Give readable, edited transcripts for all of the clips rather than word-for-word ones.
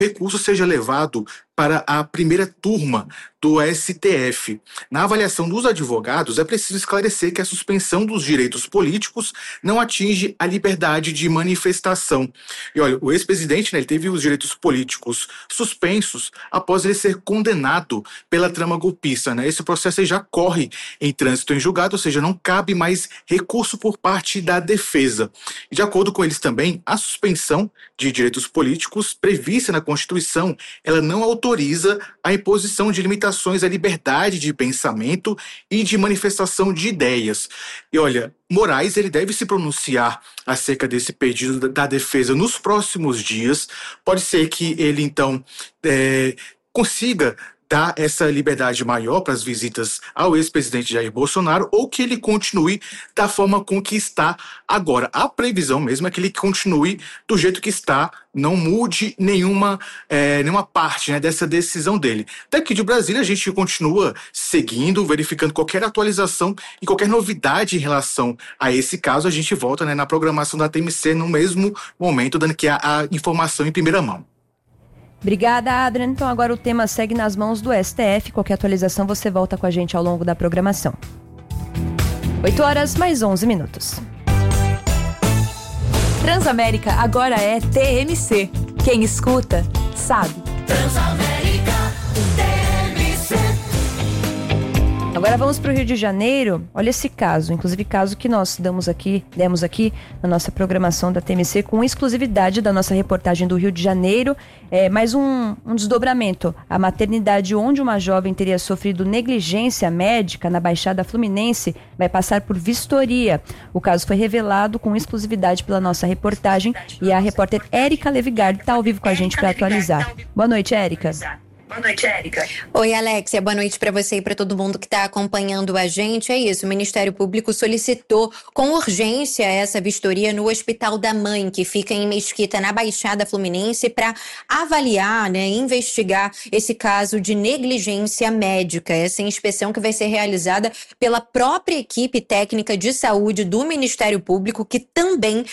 recurso seja levado para a primeira turma do STF. Na avaliação dos advogados, é preciso esclarecer que a suspensão dos direitos políticos não atinge a liberdade de manifestação. E olha, o ex-presidente, ele teve os direitos políticos suspensos após ele ser condenado pela trama golpista. Esse processo já corre em trânsito em julgado, ou seja, não cabe mais recurso por parte da defesa. E de acordo com eles também, a suspensão de direitos políticos prevista na Constituição, ela não autoriza a imposição de limitações à liberdade de pensamento e de manifestação de ideias. E olha, Moraes, ele deve se pronunciar acerca desse pedido da defesa nos próximos dias. Pode ser que ele, então, consiga dar essa liberdade maior para as visitas ao ex-presidente Jair Bolsonaro, ou que ele continue da forma com que está agora. A previsão mesmo é que ele continue do jeito que está, não mude nenhuma parte dessa decisão dele. Daqui de Brasília, a gente continua seguindo, verificando qualquer atualização e qualquer novidade em relação a esse caso. A gente volta na programação da TMC no mesmo momento, dando aqui a informação em primeira mão. Obrigada, Adrian. Então agora o tema segue nas mãos do STF. Qualquer atualização você volta com a gente ao longo da programação. 8h mais 11. Transamérica agora é TMC. Quem escuta, sabe. Transamérica, TMC. Agora vamos para o Rio de Janeiro. Olha esse caso, inclusive caso que nós demos aqui na nossa programação da TMC com exclusividade da nossa reportagem do Rio de Janeiro. Mais um desdobramento. A maternidade onde uma jovem teria sofrido negligência médica na Baixada Fluminense vai passar por vistoria. O caso foi revelado com exclusividade pela nossa reportagem e a repórter Érica Levigard está ao vivo com a gente para atualizar. Boa noite, Érica. Boa noite, Érica. Oi, Alexia. Boa noite para você e para todo mundo que está acompanhando a gente. É isso, o Ministério Público solicitou com urgência essa vistoria no Hospital da Mãe, que fica em Mesquita, na Baixada Fluminense, para avaliar, investigar esse caso de negligência médica. Essa inspeção que vai ser realizada pela própria equipe técnica de saúde do Ministério Público, que também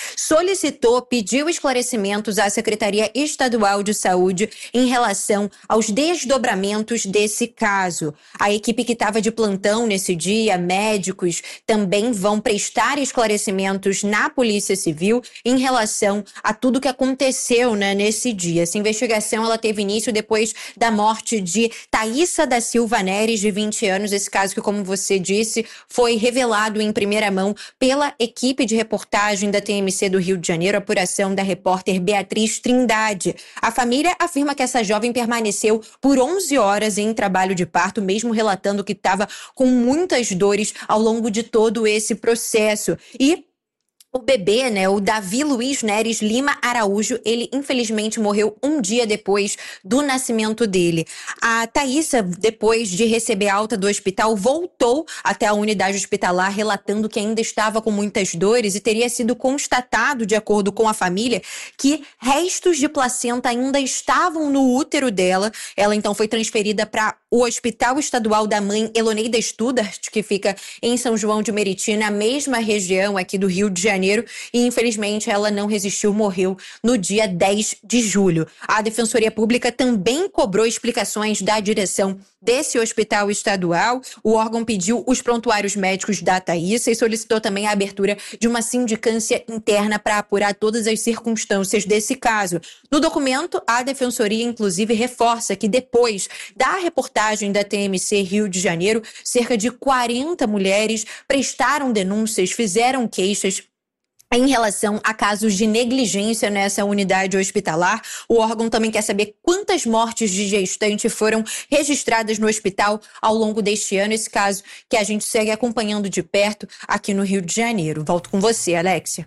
pediu esclarecimentos à Secretaria Estadual de Saúde em relação aos desdobramentos desse caso. A equipe que estava de plantão nesse dia, médicos, também vão prestar esclarecimentos na Polícia Civil em relação a tudo que aconteceu nesse dia. Essa investigação ela teve início depois da morte de Thaísa da Silva Neres, de 20 anos. Esse caso que, como você disse, foi revelado em primeira mão pela equipe de reportagem da TMC do Rio de Janeiro, apuração da repórter Beatriz Trindade. A família afirma que essa jovem permaneceu por 11 horas em trabalho de parto, mesmo relatando que estava com muitas dores ao longo de todo esse processo. E o bebê, o Davi Luiz Neres Lima Araújo, ele infelizmente morreu um dia depois do nascimento dele. A Thaísa, depois de receber alta do hospital, voltou até a unidade hospitalar relatando que ainda estava com muitas dores e teria sido constatado, de acordo com a família, que restos de placenta ainda estavam no útero dela. Ela então foi transferida para o Hospital Estadual da Mãe Eloneida Studart, que fica em São João de Meriti, na mesma região aqui do Rio de Janeiro, e infelizmente ela não resistiu, morreu no dia 10 de julho. A Defensoria Pública também cobrou explicações da direção desse hospital estadual. O órgão pediu os prontuários médicos da Thaísa e solicitou também a abertura de uma sindicância interna para apurar todas as circunstâncias desse caso. No documento, a Defensoria, inclusive, reforça que depois da reportagem da TMC Rio de Janeiro, cerca de 40 mulheres prestaram denúncias, fizeram queixas em relação a casos de negligência nessa unidade hospitalar. O órgão também quer saber quantas mortes de gestante foram registradas no hospital ao longo deste ano. Esse caso que a gente segue acompanhando de perto aqui no Rio de Janeiro. Volto com você, Alexia.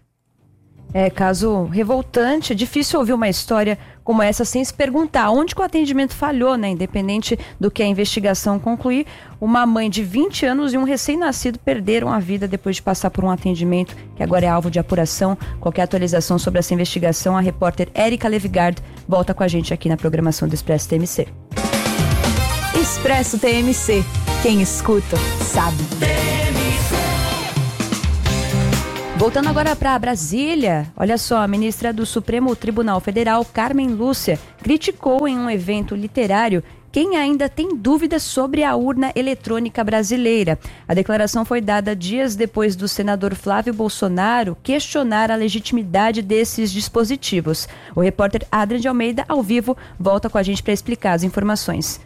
Caso revoltante. É difícil ouvir uma história como essa sem se perguntar onde que o atendimento falhou, independente do que a investigação concluir. Uma mãe de 20 anos e um recém-nascido perderam a vida depois de passar por um atendimento que agora é alvo de apuração. Qualquer atualização sobre essa investigação, a repórter Érica Levigard volta com a gente aqui na programação do Expresso TMC. Expresso TMC. Quem escuta, sabe. Voltando agora para Brasília, olha só, a ministra do Supremo Tribunal Federal, Carmen Lúcia, criticou em um evento literário quem ainda tem dúvidas sobre a urna eletrônica brasileira. A declaração foi dada dias depois do senador Flávio Bolsonaro questionar a legitimidade desses dispositivos. O repórter Adrian de Almeida, ao vivo, volta com a gente para explicar as informações.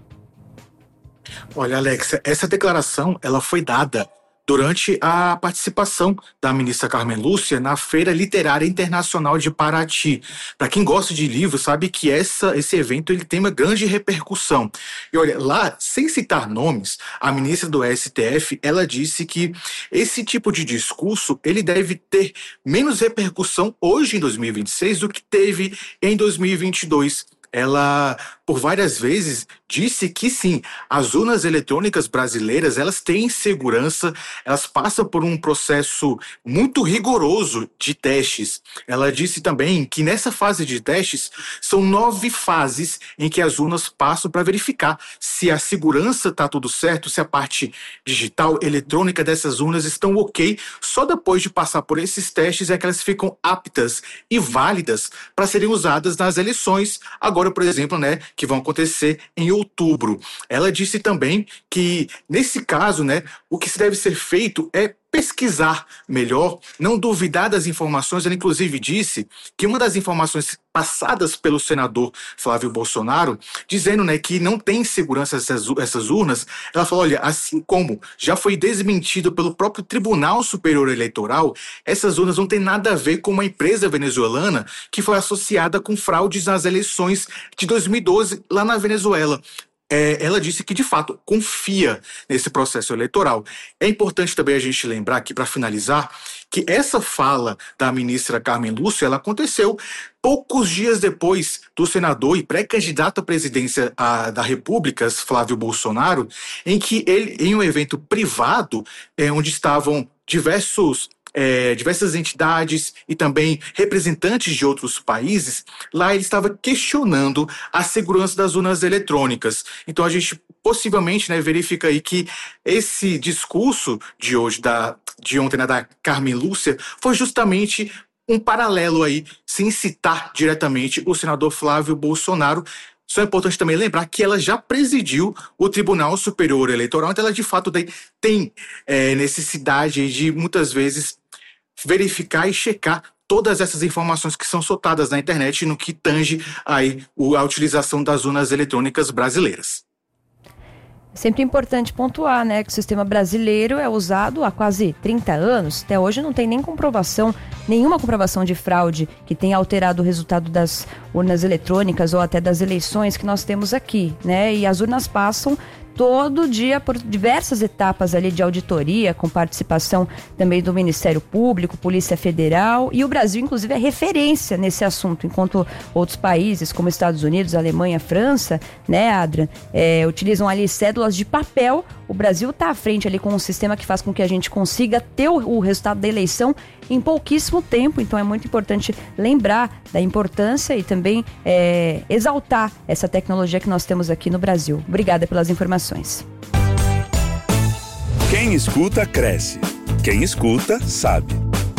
Olha, Alexia, essa declaração ela foi dada durante a participação da ministra Carmen Lúcia na Feira Literária Internacional de Paraty. Para quem gosta de livros, sabe que esse evento ele tem uma grande repercussão. E olha, lá, sem citar nomes, a ministra do STF, ela disse que esse tipo de discurso ele deve ter menos repercussão hoje em 2026 do que teve em 2022. Ela, por várias vezes, disse que sim, as urnas eletrônicas brasileiras, elas têm segurança, elas passam por um processo muito rigoroso de testes. Ela disse também que nessa fase de testes, são 9 fases em que as urnas passam para verificar se a segurança está tudo certo, se a parte digital, eletrônica dessas urnas estão ok. Só depois de passar por esses testes é que elas ficam aptas e válidas para serem usadas nas eleições, agora, por exemplo, que vão acontecer em outubro. Ela disse também que, nesse caso, o que se deve ser feito é pesquisar melhor, não duvidar das informações. Ela, inclusive, disse que uma das informações passadas pelo senador Flávio Bolsonaro, dizendo que não tem segurança essas urnas, ela falou, olha, assim como já foi desmentido pelo próprio Tribunal Superior Eleitoral, essas urnas não têm nada a ver com uma empresa venezuelana que foi associada com fraudes nas eleições de 2012 lá na Venezuela. Ela disse que, de fato, confia nesse processo eleitoral. É importante também a gente lembrar aqui, para finalizar, que essa fala da ministra Carmen Lúcia, ela aconteceu poucos dias depois do senador e pré-candidato à presidência da República, Flávio Bolsonaro, em que ele, em um evento privado, onde estavam diversas entidades e também representantes de outros países, lá ele estava questionando a segurança das urnas eletrônicas. Então a gente possivelmente verifica aí que esse discurso de hoje, de ontem, da Carmen Lúcia, foi justamente um paralelo aí, sem citar diretamente o senador Flávio Bolsonaro. Só é importante também lembrar que ela já presidiu o Tribunal Superior Eleitoral, então ela de fato tem necessidade de muitas vezes verificar e checar todas essas informações que são soltadas na internet no que tange aí a utilização das urnas eletrônicas brasileiras. Sempre importante pontuar, que o sistema brasileiro é usado há quase 30 anos. Até hoje não tem nenhuma comprovação de fraude que tenha alterado o resultado das urnas eletrônicas ou até das eleições que nós temos aqui, E as urnas passam todo dia por diversas etapas ali de auditoria, com participação também do Ministério Público, Polícia Federal, e o Brasil, inclusive, é referência nesse assunto, enquanto outros países, como Estados Unidos, Alemanha, França, Adrian, utilizam ali cédulas de papel. O Brasil está à frente ali com um sistema que faz com que a gente consiga ter o resultado da eleição em pouquíssimo tempo. Então é muito importante lembrar da importância e também exaltar essa tecnologia que nós temos aqui no Brasil. Obrigada pelas informações. Quem escuta, cresce. Quem escuta, sabe.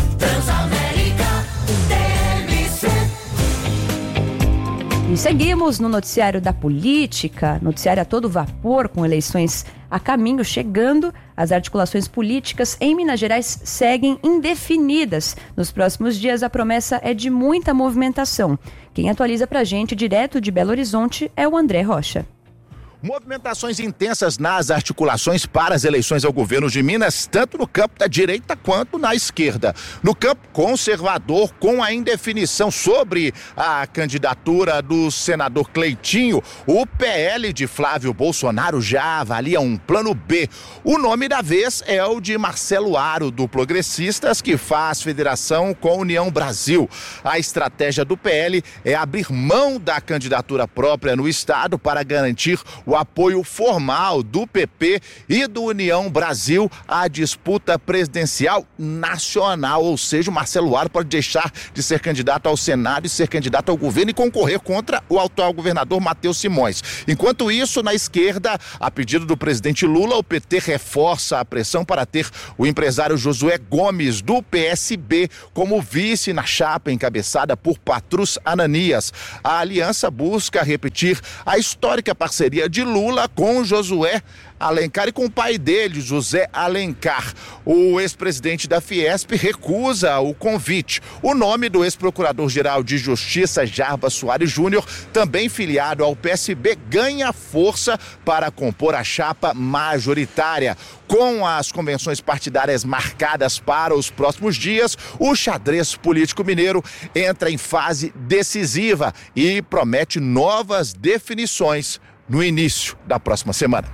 E seguimos no noticiário da política, noticiário a todo vapor, com eleições a caminho, chegando. As articulações políticas em Minas Gerais seguem indefinidas. Nos próximos dias, a promessa é de muita movimentação. Quem atualiza pra gente, direto de Belo Horizonte, é o André Rocha. Movimentações intensas nas articulações para as eleições ao governo de Minas, tanto no campo da direita quanto na esquerda. No campo conservador, com a indefinição sobre a candidatura do senador Cleitinho, o PL de Flávio Bolsonaro já avalia um plano B. O nome da vez é o de Marcelo Aro, do Progressistas, que faz federação com a União Brasil. A estratégia do PL é abrir mão da candidatura própria no estado para garantir o apoio formal do PP e do União Brasil à disputa presidencial nacional, ou seja, o Marcelo Aro pode deixar de ser candidato ao Senado e ser candidato ao governo e concorrer contra o atual governador Matheus Simões. Enquanto isso, na esquerda, a pedido do presidente Lula, o PT reforça a pressão para ter o empresário Josué Gomes, do PSB, como vice na chapa encabeçada por Patrus Ananias. A aliança busca repetir a histórica parceria de Lula com Josué Alencar e com o pai dele, José Alencar. O ex-presidente da Fiesp recusa o convite. O nome do ex-procurador-geral de Justiça, Jarbas Soares Júnior, também filiado ao PSB, ganha força para compor a chapa majoritária. Com as convenções partidárias marcadas para os próximos dias, o xadrez político mineiro entra em fase decisiva e promete novas definições no início da próxima semana.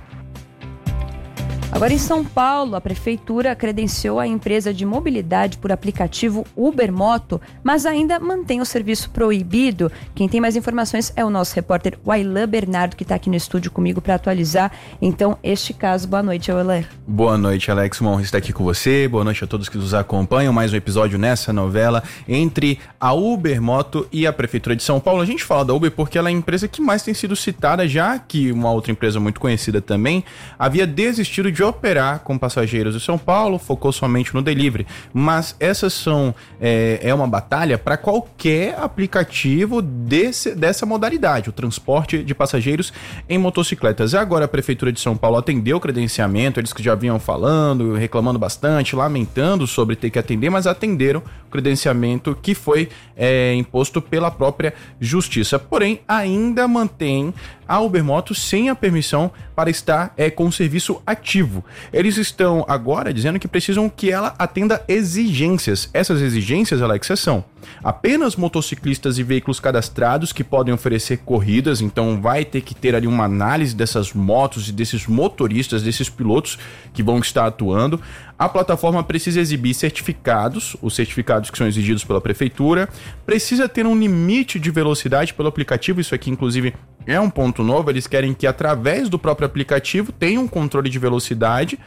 Agora, em São Paulo, a prefeitura credenciou a empresa de mobilidade por aplicativo Uber Moto, mas ainda mantém o serviço proibido. Quem tem mais informações é o nosso repórter Wailan Bernardo, que está aqui no estúdio comigo para atualizar, então, este caso. Boa noite, Wailan. Boa noite, Alex. Uma honra estar aqui com você. Boa noite a todos que nos acompanham. Mais um episódio nessa novela entre a Uber Moto e a Prefeitura de São Paulo. A gente fala da Uber porque ela é a empresa que mais tem sido citada, já que uma outra empresa muito conhecida também havia desistido de operar com passageiros de São Paulo, focou somente no delivery. Mas essas são é uma batalha para qualquer aplicativo dessa modalidade, o transporte de passageiros em motocicletas. E agora a Prefeitura de São Paulo atendeu o credenciamento, eles que já vinham falando, reclamando bastante, lamentando sobre ter que atender, mas atenderam o credenciamento que foi imposto pela própria Justiça. Porém, ainda mantém a Uber Moto sem a permissão para estar com o serviço ativo. Eles estão agora dizendo que precisam que ela atenda exigências. Essas exigências, Alex, são apenas motociclistas e veículos cadastrados que podem oferecer corridas, então vai ter que ter ali uma análise dessas motos e desses motoristas, desses pilotos que vão estar atuando. A plataforma precisa exibir certificados, os certificados que são exigidos pela prefeitura, precisa ter um limite de velocidade pelo aplicativo, isso aqui inclusive é um ponto novo, eles querem que através do próprio aplicativo tenha um controle de velocidade,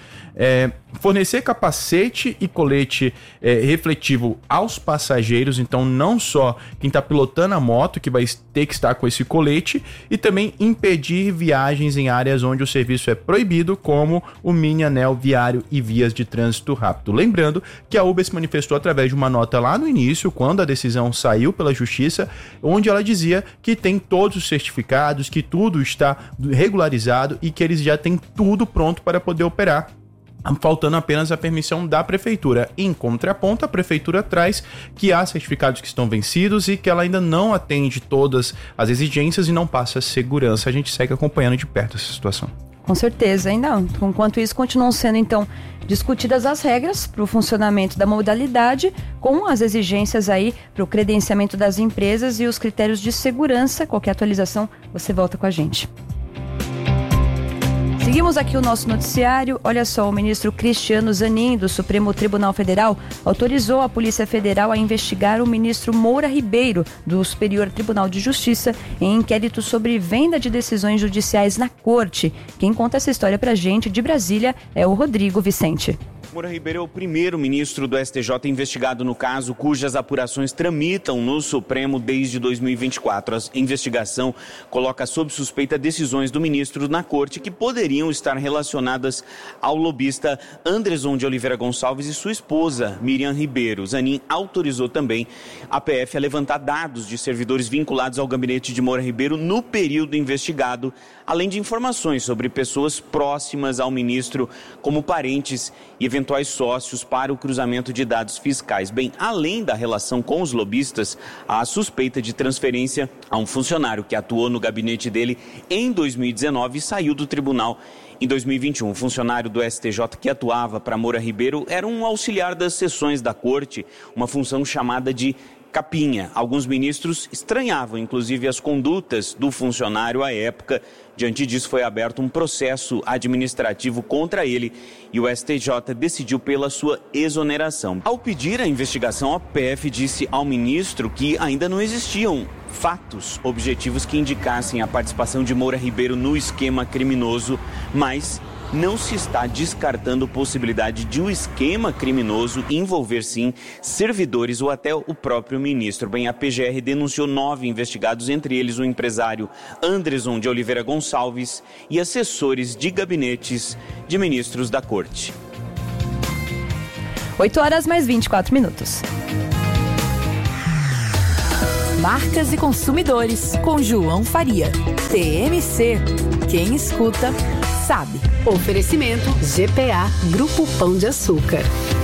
fornecer capacete e colete refletivo aos passageiros, então não só quem está pilotando a moto que vai ter que estar com esse colete, e também impedir viagens em áreas onde o serviço é proibido, como o mini anel viário e vias de trânsito rápido. Lembrando que a Uber se manifestou através de uma nota lá no início, quando a decisão saiu pela Justiça, onde ela dizia que tem todos os certificados, que tudo está regularizado e que eles já têm tudo pronto para poder operar, faltando apenas a permissão da prefeitura. Em contraponto, a prefeitura traz que há certificados que estão vencidos e que ela ainda não atende todas as exigências e não passa segurança. A gente segue acompanhando de perto essa situação. Com certeza, ainda. Enquanto isso, continuam sendo, então, discutidas as regras para o funcionamento da modalidade, com as exigências aí para o credenciamento das empresas e os critérios de segurança. Qualquer atualização, você volta com a gente. Seguimos aqui o nosso noticiário. Olha só, o ministro Cristiano Zanin, do Supremo Tribunal Federal, autorizou a Polícia Federal a investigar o ministro Moura Ribeiro, do Superior Tribunal de Justiça, em inquérito sobre venda de decisões judiciais na corte. Quem conta essa história pra gente de Brasília é o Rodrigo Vicente. Moura Ribeiro é o primeiro ministro do STJ investigado no caso, cujas apurações tramitam no Supremo desde 2024. A investigação coloca sob suspeita decisões do ministro na corte que poderiam estar relacionadas ao lobista Anderson de Oliveira Gonçalves e sua esposa, Miriam Ribeiro. Zanin autorizou também a PF a levantar dados de servidores vinculados ao gabinete de Moura Ribeiro no período investigado, além de informações sobre pessoas próximas ao ministro, como parentes e eventuais sócios, para o cruzamento de dados fiscais. Bem, além da relação com os lobistas, há a suspeita de transferência a um funcionário que atuou no gabinete dele em 2019 e saiu do tribunal em 2021. O funcionário do STJ que atuava para Moura Ribeiro era um auxiliar das sessões da corte, uma função chamada de capinha. Alguns ministros estranhavam, inclusive, as condutas do funcionário à época. Diante disso, foi aberto um processo administrativo contra ele e o STJ decidiu pela sua exoneração. Ao pedir a investigação, a PF disse ao ministro que ainda não existiam fatos objetivos que indicassem a participação de Moura Ribeiro no esquema criminoso, mas não se está descartando a possibilidade de o esquema criminoso envolver, sim, servidores ou até o próprio ministro. Bem, a PGR denunciou 9 investigados, entre eles o empresário Anderson de Oliveira Gonçalves e assessores de gabinetes de ministros da Corte. 8 horas mais 24 minutos. Marcas e Consumidores, com João Faria. TMC. Quem escuta, sabe. Oferecimento GPA Grupo Pão de Açúcar.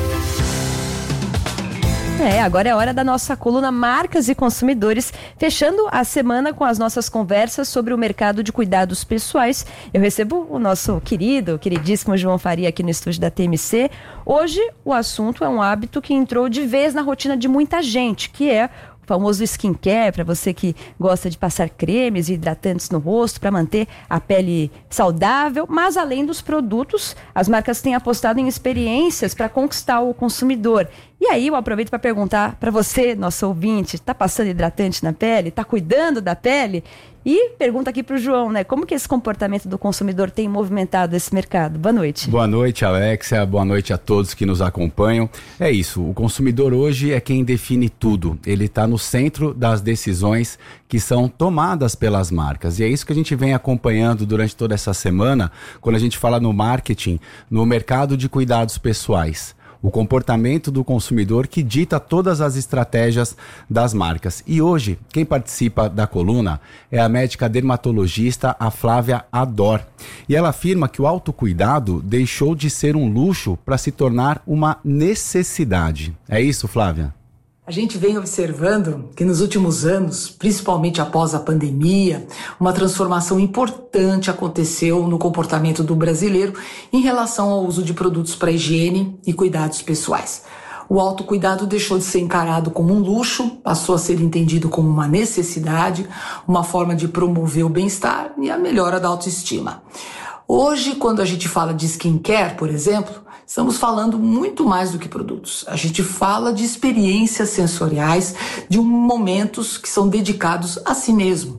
Agora é hora da nossa coluna Marcas e Consumidores, fechando a semana com as nossas conversas sobre o mercado de cuidados pessoais. Eu recebo o nosso queridíssimo João Faria aqui no estúdio da TMC. Hoje o assunto é um hábito que entrou de vez na rotina de muita gente, que é o famoso skincare, para você que gosta de passar cremes e hidratantes no rosto para manter a pele saudável. Mas além dos produtos, as marcas têm apostado em experiências para conquistar o consumidor. E aí eu aproveito para perguntar para você, nosso ouvinte, está passando hidratante na pele? Está cuidando da pele? E pergunta aqui para o João, né? Como que esse comportamento do consumidor tem movimentado esse mercado? Boa noite. Boa noite, Alexia. Boa noite a todos que nos acompanham. É isso, o consumidor hoje é quem define tudo. Ele está no centro das decisões que são tomadas pelas marcas. E é isso que a gente vem acompanhando durante toda essa semana, quando a gente fala no marketing, no mercado de cuidados pessoais. O comportamento do consumidor que dita todas as estratégias das marcas. E hoje, quem participa da coluna é a médica dermatologista, a Flávia Ador. E ela afirma que o autocuidado deixou de ser um luxo para se tornar uma necessidade. É isso, Flávia? A gente vem observando que nos últimos anos, principalmente após a pandemia, uma transformação importante aconteceu no comportamento do brasileiro em relação ao uso de produtos para higiene e cuidados pessoais. O autocuidado deixou de ser encarado como um luxo, passou a ser entendido como uma necessidade, uma forma de promover o bem-estar e a melhora da autoestima. Hoje, quando a gente fala de skincare, por exemplo, estamos falando muito mais do que produtos. A gente fala de experiências sensoriais, de momentos que são dedicados a si mesmo.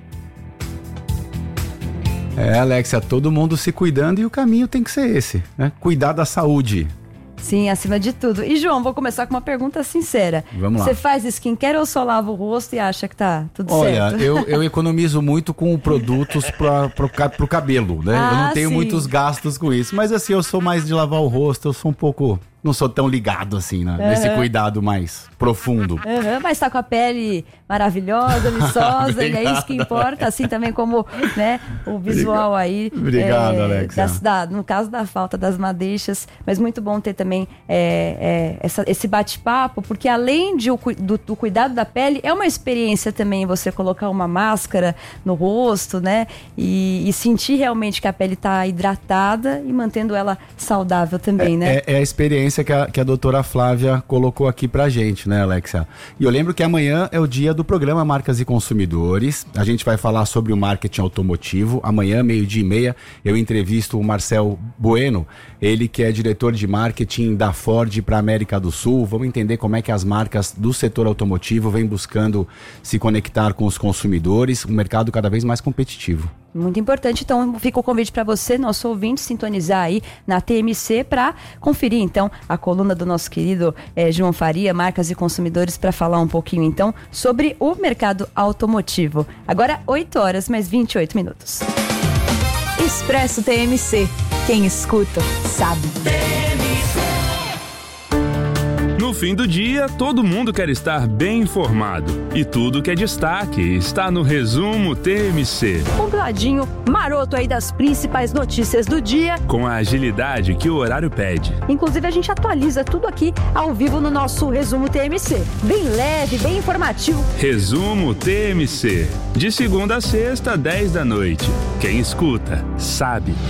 Alexia, todo mundo se cuidando e o caminho tem que ser esse, né? Cuidar da saúde. Sim, acima de tudo. E João, vou começar com uma pergunta sincera. Vamos lá. Você faz skincare ou só lava o rosto e acha que tá tudo certo? Olha, eu economizo muito com produtos pro cabelo, né? Eu não tenho muitos gastos com isso. Mas assim, eu sou mais de lavar o rosto, eu sou um pouco... Não sou tão ligado assim, né? Nesse cuidado mais profundo. Mas tá com a pele maravilhosa, viçosa, e é isso que importa, assim também como, né, o visual aí. Obrigado, Alexia. No caso da falta das madeixas, mas muito bom ter também esse bate-papo, porque além do cuidado da pele, é uma experiência também você colocar uma máscara no rosto, né, e sentir realmente que a pele tá hidratada e mantendo ela saudável também, né? É a experiência que a doutora Flávia colocou aqui pra gente, né, Alexia? E eu lembro que amanhã é o dia do programa Marcas e Consumidores. A gente vai falar sobre o marketing automotivo. Amanhã, 12:30, eu entrevisto o Marcel Bueno, ele que é diretor de marketing da Ford para a América do Sul. Vamos entender como é que as marcas do setor automotivo vêm buscando se conectar com os consumidores, um mercado cada vez mais competitivo. Muito importante, então fica o convite para você, nosso ouvinte, sintonizar aí na TMC para conferir então a coluna do nosso querido João Faria, Marcas e Consumidores, para falar um pouquinho então sobre o mercado automotivo. Agora 8 horas mais 28 minutos. Expresso TMC. Quem escuta, sabe. No fim do dia, todo mundo quer estar bem informado. E tudo que é destaque está no Resumo TMC. Compladinho, maroto aí das principais notícias do dia. Com a agilidade que o horário pede. Inclusive, a gente atualiza tudo aqui ao vivo no nosso Resumo TMC. Bem leve, bem informativo. Resumo TMC. De segunda a sexta, 10 da noite. Quem escuta, sabe.